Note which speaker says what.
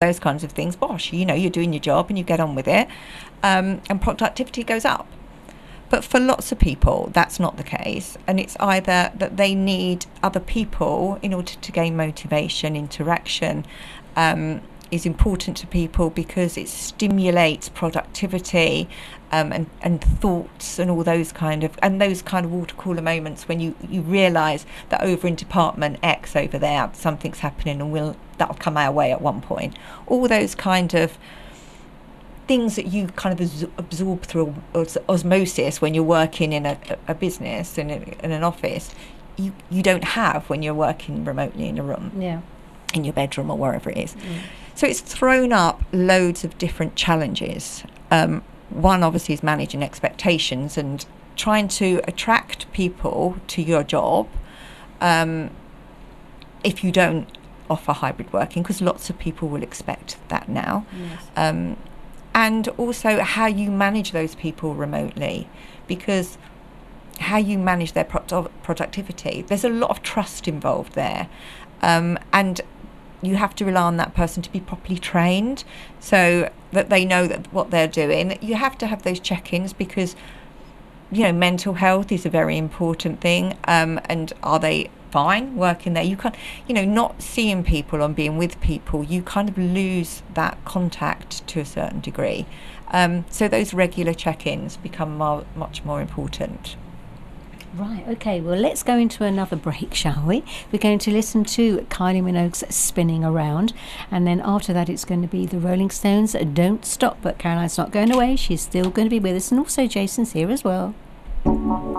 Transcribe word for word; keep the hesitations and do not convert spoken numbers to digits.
Speaker 1: those kinds of things, bosh, you know, you're doing your job and you get on with it, um, and productivity goes up. But for lots of people, that's not the case. And it's either that they need other people in order to gain motivation, interaction, um, is important to people because it stimulates productivity, um, and, and thoughts and all those kind of, and those kind of water cooler moments when you, you realise that over in department X over there, something's happening and we'll, that'll come our way at one point. All those kind of things that you kind of absorb through os- osmosis when you're working in a, a business, in, a, in an office, you, you don't have when you're working remotely in a room,
Speaker 2: yeah.
Speaker 1: in your bedroom or wherever it is.
Speaker 2: Mm.
Speaker 1: So it's thrown up loads of different challenges. Um, one obviously is managing expectations and trying to attract people to your job, um, if you don't offer hybrid working, because lots of people will expect that now.
Speaker 2: Yes.
Speaker 1: Um, and also how you manage those people remotely, because how you manage their pro- productivity, there's a lot of trust involved there, um, and you have to rely on that person to be properly trained so that they know that what they're doing. You have to have those check-ins because, you know, mental health is a very important thing, um, and are they fine working there? You can't, you know, not seeing people and being with people, you kind of lose that contact to a certain degree. Um, so those regular check-ins become more, much more important.
Speaker 2: Right, okay, well, let's go into another break, shall we? We're going to listen to Kylie Minogue's Spinning Around, and then after that it's going to be the Rolling Stones' Don't Stop. But Caroline's not going away, she's still going to be with us, and also Jason's here as well.